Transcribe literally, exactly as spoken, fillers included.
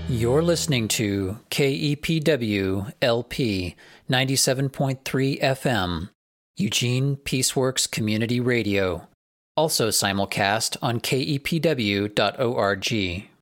You're listening to K E P W L P ninety-seven point three F M, Eugene Peaceworks Community Radio, also simulcast on K E P W dot org.